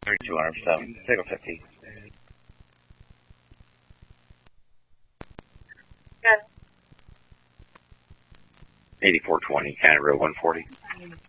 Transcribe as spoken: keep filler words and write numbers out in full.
thirty-two hundred seven, Signal fifty. Good. eighty-four twenty, Canada Road one forty.